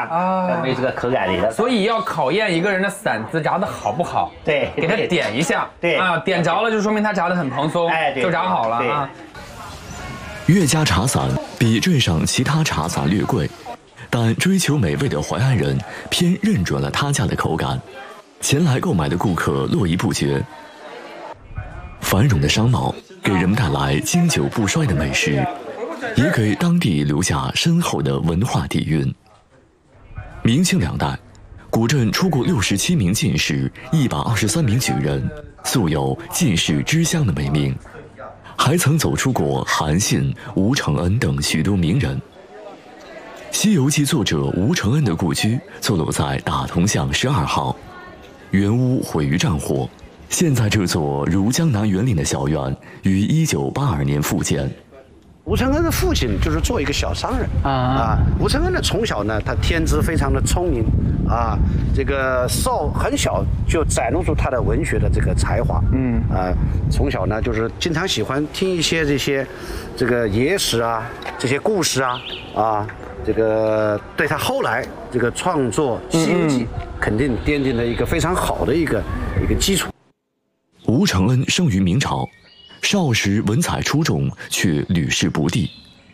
啊，没这个口感的。 所以要考验一个人的馓子炸的好不好。 对， 给他点一下。 对啊，点着了就说明他炸得很蓬松，就炸好了啊。 岳家茶伞比镇上其他茶伞略贵，但追求美味的淮安人偏认准了他家的口感，前来购买的顾客络绎不绝。繁荣的商贸给人们带来经久不衰的美食，也给当地留下深厚的文化底蕴。明清两代，古镇出过67名进士，123名举人，素有进士之乡的美名，还曾走出过韩信、吴承恩等许多名人。《西游记》作者吴承恩的故居坐落在大同巷12号，原屋毁于战火，现在这座如江南园林的小院于1982年复建。 吴承恩的父亲就是做一个小商人吴承恩呢，从小呢，他天资非常的聪明这个很小就展露出他的文学的这个才华从小呢就是经常喜欢听一些这个野史这些故事这个对他后来这个创作《西游记》肯定奠定了一个非常好的一个基础。 吴承恩生于明朝，少时文采出众，却屡试不第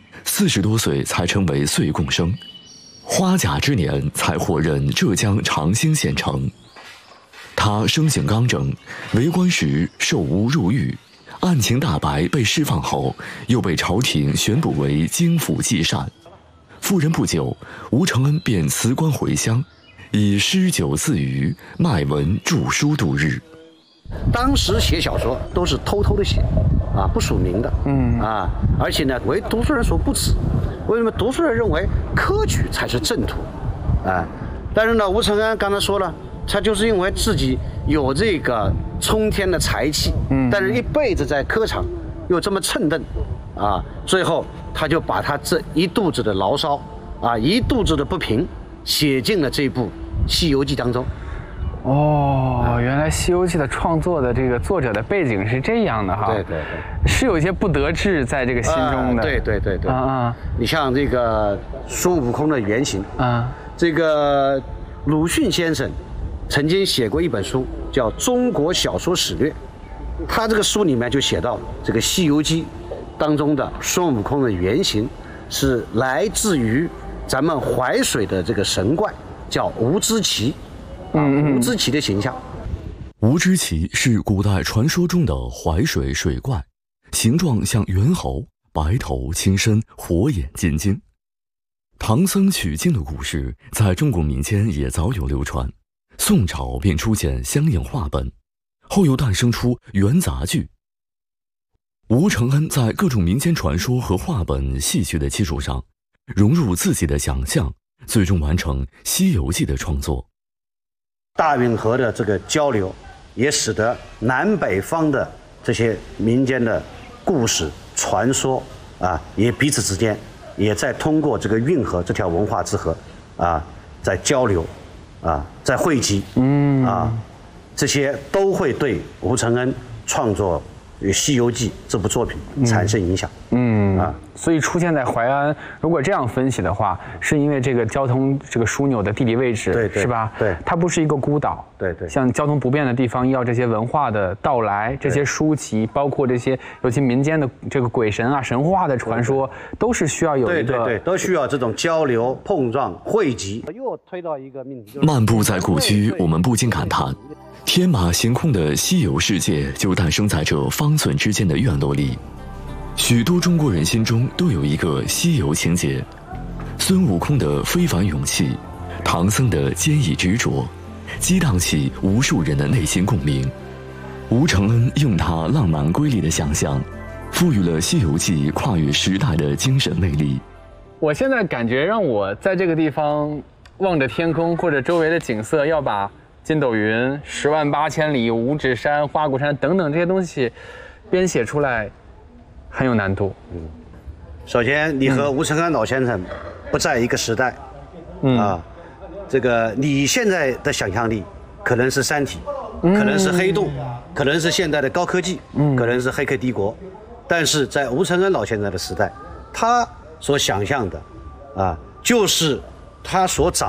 ，40多岁才成为岁贡生，花甲之年才获任浙江长兴县丞。他生性刚正，为官时受诬入狱，案情大白被释放后，又被朝廷选补为京府记善。赴任不久，吴承恩便辞官回乡，以诗酒自娱、卖文著书度日。 当时写小说都是偷偷的写不署名的而且呢为读书人所不齿。为什么读书人认为科举才是正途但是呢吴承恩刚才说了，他就是因为自己有这个冲天的才气但是一辈子在科场又这么蹭蹬最后他就把他这一肚子的牢骚一肚子的不平写进了这部《西游记》当中。 原来《西游记》的创作的这个作者的背景是这样的哈。 对， 是有一些不得志在这个心中的。 对。你像这个孙悟空的原型这个鲁迅先生曾经写过一本书叫《中国小说史略》，他这个书里面就写到这个《西游记》当中的孙悟空的原型是来自于咱们淮水的这个神怪，叫吴知奇吴知奇的形象。 吴知奇是古代传说中的淮水水怪，形状像猿猴，白头青身，火眼金睛。唐僧取经的故事在中国民间也早有流传，宋朝便出现相应话本，后又诞生出元杂剧。吴承恩在各种民间传说和话本、戏剧的基础上，融入自己的想象，最终完成《西游记》的创作。 大运河的这个交流，也使得南北方的这些民间的故事传说也彼此之间也在通过这个运河这条文化之河在交流在汇集这些都会对吴承恩创作《西游记》这部作品产生影响。 所以出现在淮安，如果这样分析的话，是因为这个交通这个枢纽的地理位置， 对是吧？ 对， 它不是一个孤岛。 对， 像交通不便的地方，要这些文化的到来，这些书籍，包括这些尤其民间的这个鬼神神话的传说，都是需要有一个对，都需要这种交流、碰撞、汇集。又推到一个命题， 漫步在故居，我们不禁感叹，天马行空的西游世界就诞生在这方寸之间的院落里。许多中国人心中都有一个西游情节，孙悟空的非凡勇气，唐僧的坚毅执着，激荡起无数人的内心共鸣。吴承恩用他浪漫瑰丽的想象，赋予了《西游记》跨越时代的精神魅力。 我现在感觉让我在这个地方望着天空或者周围的景色，要把筋斗云、10万8千里、五指山、花果山等等这些东西编写出来，很有难度。 首先，你和吴承恩老先生不在一个时代，这个你现在的想象力可能是《三体》，可能是黑洞，可能是现代的高科技，可能是黑客帝国，但是在吴承恩老先生的时代，他所想象的就是他所掌